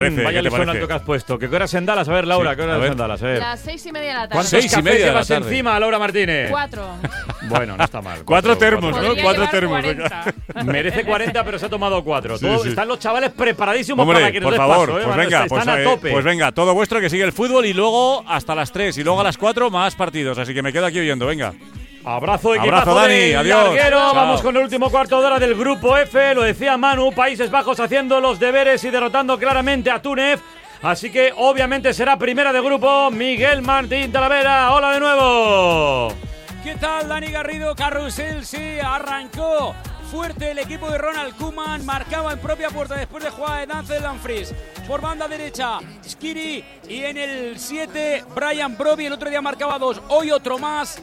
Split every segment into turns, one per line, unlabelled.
Vaya listón alto que has puesto. ¿Qué horas en Dallas? A ver, Laura, ¿qué horas en Dallas? A ver.
Las 6:30 de la tarde.
¿Cuántos
6:30
cafés
de la
llevas
tarde.
encima, Laura Martínez?
4.
Bueno, no está mal.
4 termos, ¿no?
Podría
4
llevar
termos.
40.
Merece 40, pero se ha tomado 4.
Sí, sí.
Están los chavales preparadísimos
Hombre,
para que nos
por
des
favor,
paso,
pues
Van,
venga,
están a tope.
pues venga, todo vuestro, que sigue el fútbol y luego hasta las 3 y luego a las 4 más partidos, así que me quedo aquí oyendo, venga.
Abrazo,
Abrazo, Dani,
del
adiós.
larguero.
Chao.
Vamos con el último cuarto de hora del grupo F. Lo decía Manu, Países Bajos haciendo los deberes y derrotando claramente a Túnez. Así que obviamente será primera de grupo. Miguel Martín Talavera, hola de nuevo.
¿Qué tal, Dani Garrido? Carrusel, sí, arrancó fuerte el equipo de Ronald Koeman, marcaba en propia puerta después de jugada de Denzel Dumfries. Por banda derecha, Skiri, y en el 7, Brian Brobbey. El otro día marcaba 2, hoy otro más.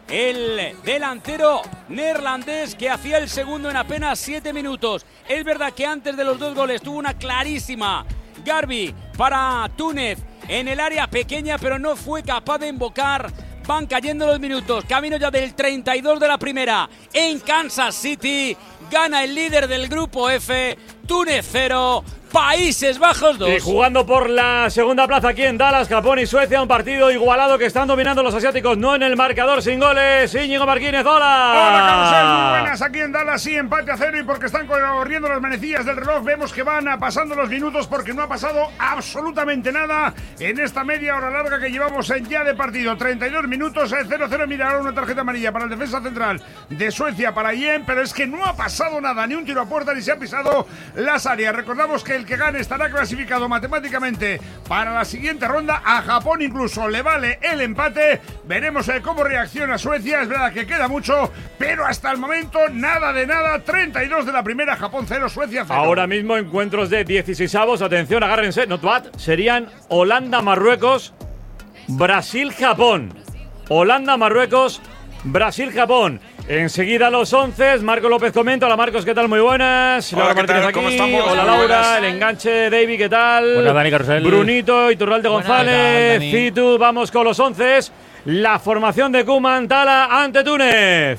El delantero neerlandés que hacía el segundo en apenas 7 minutos. Es verdad que antes de los 2 goles tuvo una clarísima Garbi para Túnez en el área pequeña, pero no fue capaz de invocar. Van cayendo los minutos, camino ya del 32 de la primera. En Kansas City gana el líder del grupo F, Túnez 0, Países Bajos 2.
Y jugando por la segunda plaza aquí en Dallas, Japón y Suecia, un partido igualado que están dominando los asiáticos, no en el marcador, sin goles. Íñigo Martínez, hola.
Hola, Carrusel, muy buenas. Aquí en Dallas, sí, empate a 0, y porque están corriendo las manecillas del reloj, vemos que van pasando los minutos porque no ha pasado absolutamente nada en esta media hora larga que llevamos en ya de partido. 32 minutos, 0-0. Mira, ahora una tarjeta amarilla para el defensa central de Suecia, para Yen, pero es que no ha pasado nada, ni un tiro a puerta, ni se ha pisado las áreas. Recordamos que el que gane estará clasificado matemáticamente para la siguiente ronda. A Japón incluso le vale el empate. Veremos cómo reacciona Suecia. Es verdad que queda mucho, pero hasta el momento nada de nada. 32 de la primera, Japón 0, Suecia 0.
Ahora mismo encuentros de 16avos, atención, agárrense, not bad, serían Holanda-Marruecos, Brasil-Japón. Holanda-Marruecos, Brasil-Japón. Enseguida los 11, Marco López comenta. Hola Marcos, ¿qué tal? Muy buenas.
Hola,
Laura
¿qué
Martínez
tal?
aquí.
¿Cómo estamos?
Hola
Muy
Laura,
buenas.
el enganche de David, ¿qué tal?
Buenas, Dani Carrusel.
Brunito, Iturralde González,
Dani?
Citu, vamos con los 11. La formación de Koeman Tala ante Túnez.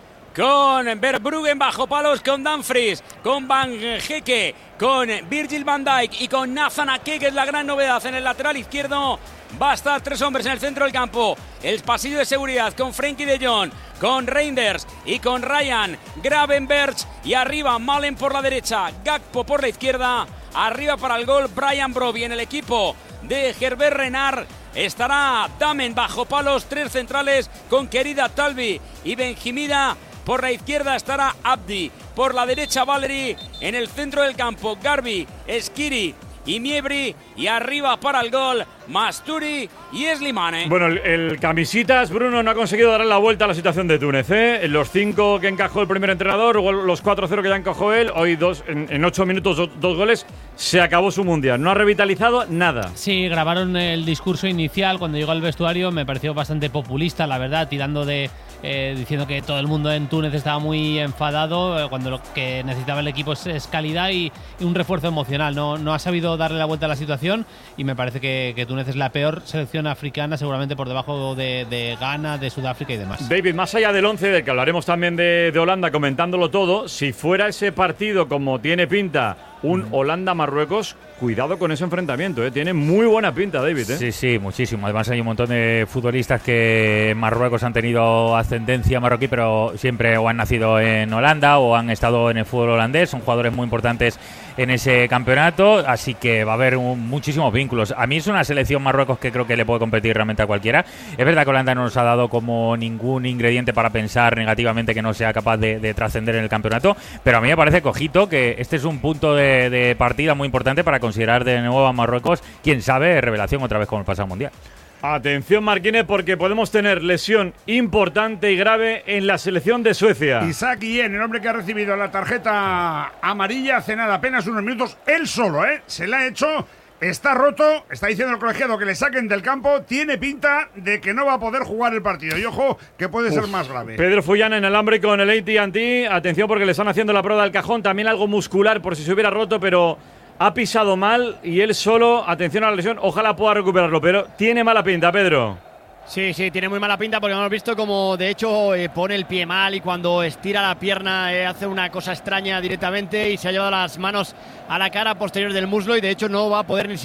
Con Verbruggen bajo palos, con Dumfries, con Van Geke, con Virgil van Dijk y con Nathan Ake, que es la gran novedad en el lateral izquierdo. Va a estar 3 hombres en el centro del campo. El pasillo de seguridad con Frenkie de Jong, con Reinders y con Ryan Gravenberch. Y arriba Malen por la derecha, Gakpo por la izquierda. Arriba para el gol Brian Brobbey. En el equipo de Herbert Renard estará Damen bajo palos, 3 centrales con Querida Talbi y Benjimida. Por la izquierda estará Abdi, por la derecha Valery, en el centro del campo Garbi, Skiri y Miebri, y arriba para el gol Masturi y Slimane.
Bueno, el camisitas, Bruno, no ha conseguido dar la vuelta a la situación de Túnez, ¿eh? Los 5 que encajó el primer entrenador, luego los 4-0 que ya encajó él, hoy en 8 minutos 2 goles, se acabó su mundial. No ha revitalizado nada.
Sí, grabaron el discurso inicial cuando llegó al vestuario, me pareció bastante populista, la verdad, tirando de diciendo que todo el mundo en Túnez estaba muy enfadado, cuando lo que necesitaba el equipo es calidad y un refuerzo emocional. No ha sabido darle la vuelta a la situación, y me parece que Túnez es la peor selección africana, seguramente por debajo de Ghana, de Sudáfrica y demás.
David, más allá del 11, del que hablaremos también de Holanda, comentándolo todo, si fuera ese partido como tiene pinta, un Holanda-Marruecos, cuidado con ese enfrentamiento, ¿eh? Tiene muy buena pinta, David, ¿eh?
Sí, muchísimo. Además hay un montón de futbolistas que en Marruecos han tenido ascendencia marroquí, pero siempre o han nacido en Holanda o han estado en el fútbol holandés. Son jugadores muy importantes en ese campeonato, así que va a haber muchísimos vínculos. A mí es una selección Marruecos que creo que le puede competir realmente a cualquiera. Es verdad que Holanda no nos ha dado como ningún ingrediente para pensar negativamente que no sea capaz de trascender en el campeonato, pero a mí me parece cojito que este es un punto de partida muy importante para considerar de nuevo a Marruecos, quién sabe, revelación otra vez como el pasado mundial.
Atención, Marquínez, porque podemos tener lesión importante y grave en la selección de Suecia.
Isaac Yen, el hombre que ha recibido la tarjeta amarilla hace nada, apenas unos minutos, él solo, se la ha hecho. Está roto, está diciendo el colegiado que le saquen del campo, tiene pinta de que no va a poder jugar el partido. Y ojo, que puede ser más grave.
Pedro Fullana en alambre con el AT&T. Atención porque le están haciendo la prueba del cajón, también algo muscular por si se hubiera roto, pero ha pisado mal y él solo, atención a la lesión, ojalá pueda recuperarlo, pero tiene mala pinta, Pedro.
Sí, tiene muy mala pinta porque hemos visto como de hecho pone el pie mal y cuando estira la pierna hace una cosa extraña directamente y se ha llevado las manos a la cara posterior del muslo y de hecho no va a poder ni